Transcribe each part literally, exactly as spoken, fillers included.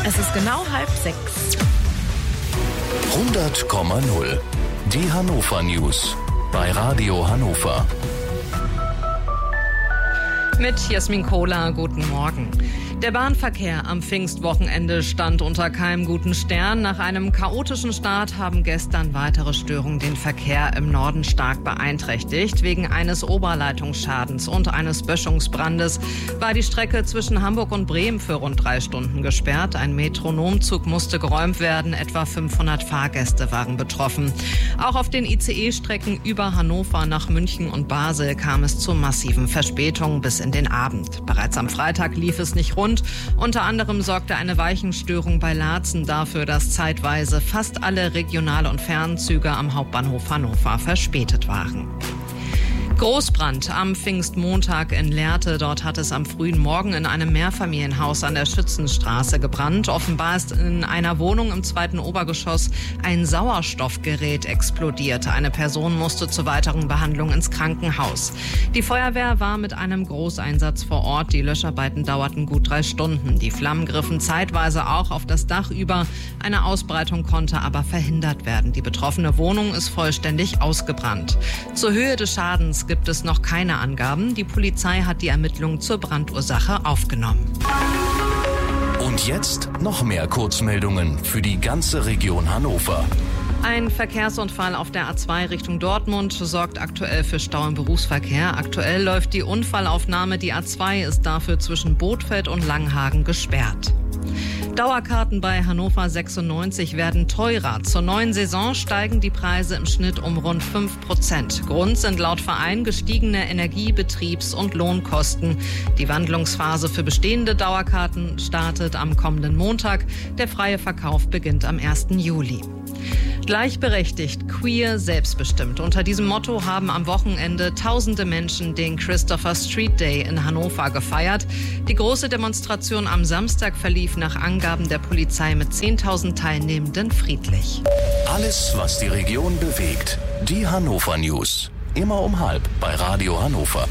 Es ist genau halb sechs. hundert Komma null. Die Hannover News bei Radio Hannover. Mit Jasmin Kohler, guten Morgen. Der Bahnverkehr am Pfingstwochenende stand unter keinem guten Stern. Nach einem chaotischen Start haben gestern weitere Störungen den Verkehr im Norden stark beeinträchtigt. Wegen eines Oberleitungsschadens und eines Böschungsbrandes war die Strecke zwischen Hamburg und Bremen für rund drei Stunden gesperrt. Ein Metronomzug musste geräumt werden. Etwa fünfhundert Fahrgäste waren betroffen. Auch auf den I C E-Strecken über Hannover nach München und Basel kam es zu massiven Verspätungen bis in den Abend. Bereits am Freitag lief es nicht rund. Unter anderem sorgte eine Weichenstörung bei Laatzen dafür, dass zeitweise fast alle Regional- und Fernzüge am Hauptbahnhof Hannover verspätet waren. Großbrand am Pfingstmontag in Lehrte. Dort hat es am frühen Morgen in einem Mehrfamilienhaus an der Schützenstraße gebrannt. Offenbar ist in einer Wohnung im zweiten Obergeschoss ein Sauerstoffgerät explodiert. Eine Person musste zur weiteren Behandlung ins Krankenhaus. Die Feuerwehr war mit einem Großeinsatz vor Ort. Die Löscharbeiten dauerten gut drei Stunden. Die Flammen griffen zeitweise auch auf das Dach über. Eine Ausbreitung konnte aber verhindert werden. Die betroffene Wohnung ist vollständig ausgebrannt. Zur Höhe des Schadens gibt es noch keine Angaben. Die Polizei hat die Ermittlungen zur Brandursache aufgenommen. Und jetzt noch mehr Kurzmeldungen für die ganze Region Hannover. Ein Verkehrsunfall auf der A zwei Richtung Dortmund sorgt aktuell für Stau im Berufsverkehr. Aktuell läuft die Unfallaufnahme. Die A zwei ist dafür zwischen Bothfeld und Langhagen gesperrt. Dauerkarten bei Hannover sechsundneunzig werden teurer. Zur neuen Saison steigen die Preise im Schnitt um rund fünf Prozent. Grund sind laut Verein gestiegene Energie-, Betriebs- und Lohnkosten. Die Wandlungsphase für bestehende Dauerkarten startet am kommenden Montag. Der freie Verkauf beginnt am ersten Juli. Gleichberechtigt, queer, selbstbestimmt. Unter diesem Motto haben am Wochenende tausende Menschen den Christopher Street Day in Hannover gefeiert. Die große Demonstration am Samstag verlief nach Angaben der Polizei mit zehntausend Teilnehmenden friedlich. Alles, was die Region bewegt. Die Hannover News. Immer um halb bei Radio Hannover.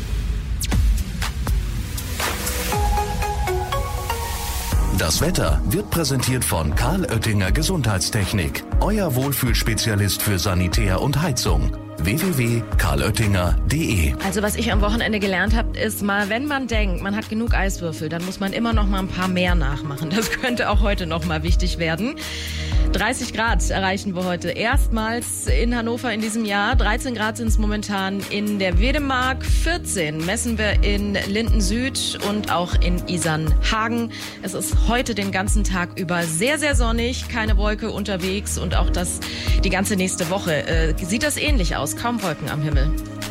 Das Wetter wird präsentiert von Karl Oettinger Gesundheitstechnik. Euer Wohlfühlspezialist für Sanitär und Heizung. w w w punkt karl oettinger punkt d e. Also was ich am Wochenende gelernt habe, ist mal, wenn man denkt, man hat genug Eiswürfel, dann muss man immer noch mal ein paar mehr nachmachen. Das könnte auch heute noch mal wichtig werden. dreißig Grad erreichen wir heute erstmals in Hannover in diesem Jahr. dreizehn Grad sind es momentan in der Wedemark. vierzehn messen wir in Linden Süd und auch in Isernhagen. Es ist heute den ganzen Tag über sehr, sehr sonnig. Keine Wolke unterwegs und auch das die ganze nächste Woche äh, sieht das ähnlich aus. Kaum Wolken am Himmel.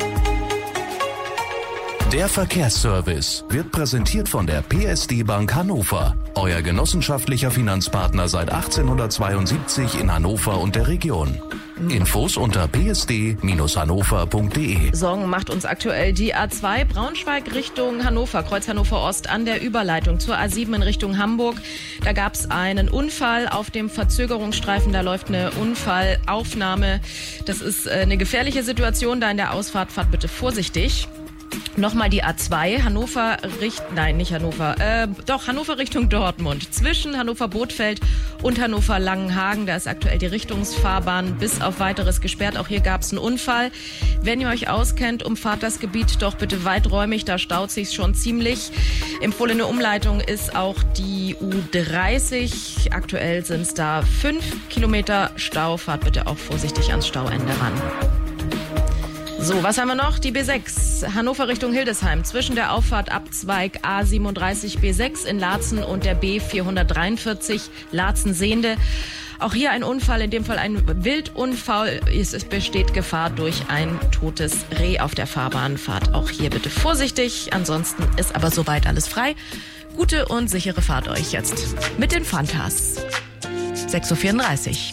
Der Verkehrsservice wird präsentiert von der P S D Bank Hannover. Euer genossenschaftlicher Finanzpartner seit achtzehnhundertzweiundsiebzig in Hannover und der Region. Infos unter p s d Bindestrich hannover punkt d e. Sorgen macht uns aktuell die A zwei Braunschweig Richtung Hannover, Kreuz Hannover Ost an der Überleitung zur A sieben in Richtung Hamburg. Da gab es einen Unfall auf dem Verzögerungsstreifen. Da läuft eine Unfallaufnahme. Das ist eine gefährliche Situation. Da in der Ausfahrt fahrt bitte vorsichtig. Nochmal die A zwei, Hannover Richtung, nein, nicht Hannover, äh, doch Hannover Richtung Dortmund. Zwischen Hannover-Bothfeld und Hannover-Langenhagen, da ist aktuell die Richtungsfahrbahn bis auf weiteres gesperrt. Auch hier gab es einen Unfall. Wenn ihr euch auskennt, umfahrt das Gebiet doch bitte weiträumig, da staut sich schon ziemlich. Empfohlene Umleitung ist auch die U dreißig. Aktuell sind es da fünf Kilometer Stau. Fahrt bitte auch vorsichtig ans Stauende ran. So, was haben wir noch? Die B sechs, Hannover Richtung Hildesheim, zwischen der Auffahrt Abzweig A siebenunddreißig B sechs in Laatzen und der B vierhundertdreiundvierzig Laatzen-Sehnde. Auch hier ein Unfall, in dem Fall ein Wildunfall. Es besteht Gefahr durch ein totes Reh auf der Fahrbahn. Fahrt auch hier bitte vorsichtig. Ansonsten ist aber soweit alles frei. Gute und sichere Fahrt euch jetzt mit den Fantas. sechs Uhr vierunddreißig.